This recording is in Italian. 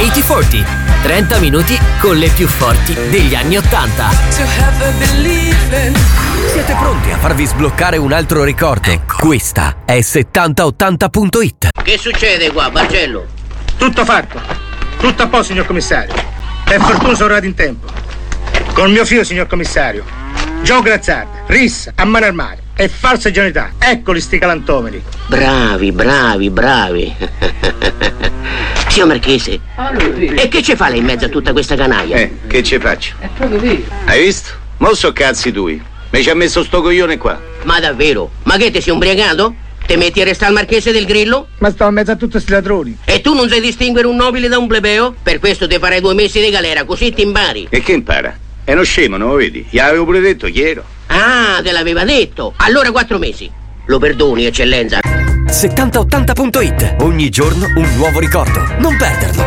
8040. 30 minuti con le più forti degli anni 80. Siete pronti a farvi sbloccare un altro ricordo? Ecco. Questa è 7080.it. Che succede qua, Marcello? Tutto fatto. Tutto a posto, signor commissario. Per fortuna sono arrivato in tempo. Col mio figlio, signor commissario. Gioco d'azzardo, rissa, a mano armate e falseggianità. Eccoli sti galantomeri. Bravi. Signor Marchese, e che ci fa lei in mezzo a tutta questa canaglia? Che ci faccio? È proprio vero. Hai visto? Mo so cazzi tui. Mi ci ha messo sto coglione qua. Ma davvero? Ma che ti sei ubriacato? Te metti a restare al Marchese del Grillo? Ma stavo in mezzo a tutti sti ladroni. E tu non sai distinguere un nobile da un plebeo? Per questo ti farei 2 mesi di galera, così ti impari. E che impara? È uno scemo, non lo vedi? Gli avevo pure detto chi ero. Ah, te l'aveva detto. Allora 4 mesi. Lo perdoni, eccellenza. 7080.it. Ogni giorno un nuovo ricordo. Non perderlo.